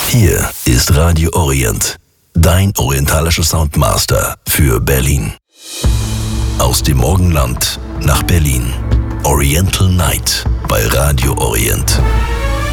Hier ist Radio Orient, dein orientalischer Soundmaster für Berlin. Aus dem Morgenland nach Berlin. Oriental Night bei Radio Orient.